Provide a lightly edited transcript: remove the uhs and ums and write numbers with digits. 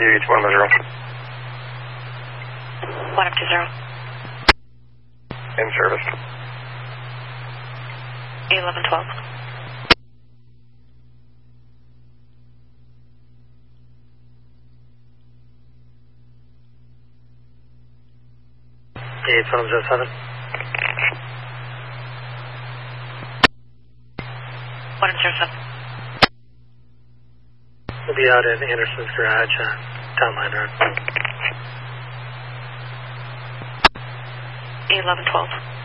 UH 110. 120. In service. 1112. UH 107. 107. We'll be out in Anderson's garage on Town Line Road. 1112.